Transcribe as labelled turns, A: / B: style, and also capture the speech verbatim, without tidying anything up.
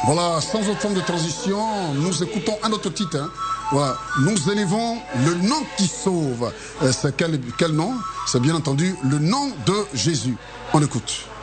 A: Voilà, sans autre forme de transition, nous écoutons un autre titre. Hein. Voilà, nous élevons le nom qui sauve. Euh, c'est quel, quel nom? C'est bien entendu le nom de Jésus. On écoute.